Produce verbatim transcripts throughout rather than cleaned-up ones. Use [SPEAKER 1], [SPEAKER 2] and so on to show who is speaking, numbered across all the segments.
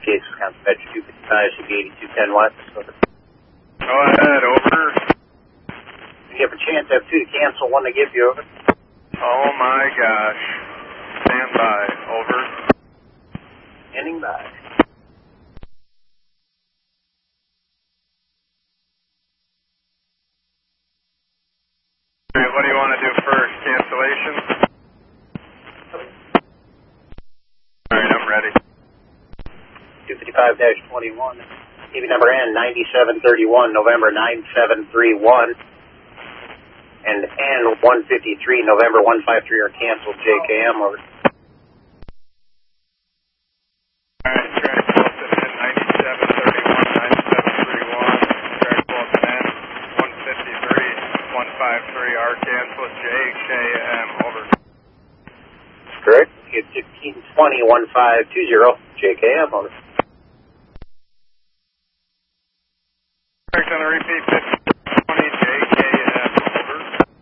[SPEAKER 1] Case Wisconsin Metro two fifty-five, should be eighty-two ten West. Over.
[SPEAKER 2] Go ahead, over.
[SPEAKER 1] You have a chance to have two to cancel, one to give you, over.
[SPEAKER 2] Oh my gosh. Stand by, over.
[SPEAKER 1] Standing by.
[SPEAKER 2] Alright, what do you want to do first? Cancellation? Alright, I'm ready.
[SPEAKER 1] two fifty-five twenty-one, T V number N ninety-seven thirty-one, November nine seven three one, and N one fifty-three, November one five three are canceled, J K M, over.
[SPEAKER 2] Alright, track Wilson N ninety-seven thirty-one, nine seven three one, track Wilson N one fifty-three, one five three are canceled, J K M, over.
[SPEAKER 1] Correct. It's fifteen twenty, one five two zero, J K M, over.
[SPEAKER 2] Correct on the repeat, fifteen twenty, J K M, over.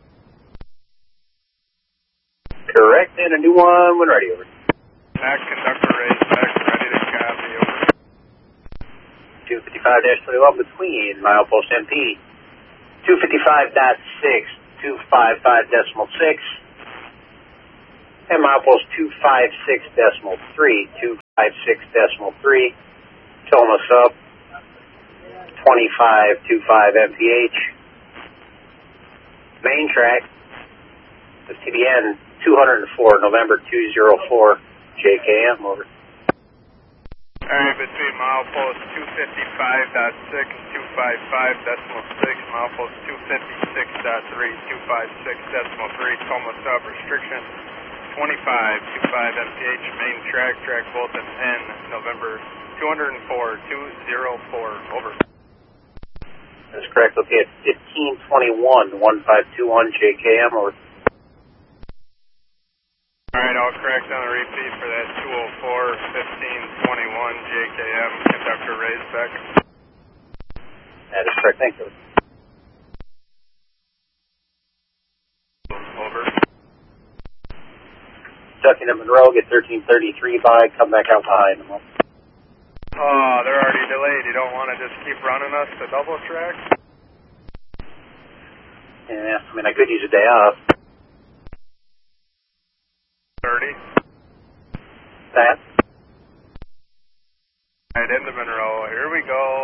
[SPEAKER 1] Correct, and a new one when ready, over.
[SPEAKER 2] Back conductor raised back, ready to copy, over.
[SPEAKER 1] two fifty-five twenty-one between milepost M P two fifty-five point six, two fifty-five decimal six, and milepost two fifty-six decimal three, two fifty-six decimal three, Toma sub twenty-five twenty-five M P H. Main track, T B N two oh four, November two oh four, J K M, over.
[SPEAKER 2] Alright, between milepost two fifty-five point six, two fifty-five decimal six, milepost two fifty-six point three, two fifty-six decimal three, Toma sub restriction twenty-five twenty-five M P H, main track, track Bolton N, November two oh four, two oh four, over.
[SPEAKER 1] That's correct, okay, at fifteen twenty-one, one five two one, J K M, over.
[SPEAKER 2] Alright, I'll correct on the repeat for that two oh four, fifteen twenty-one, J K M, conductor raised back.
[SPEAKER 1] That is correct, thank you.
[SPEAKER 2] Over.
[SPEAKER 1] Ducking to Monroe, get thirteen thirty-three by, come back out behind them.
[SPEAKER 2] Oh, they're already delayed. You don't want to just keep running us to double track?
[SPEAKER 1] Yeah, I mean, I could use a day off.
[SPEAKER 2] thirty.
[SPEAKER 1] That.
[SPEAKER 2] Right into Monroe. Here we go.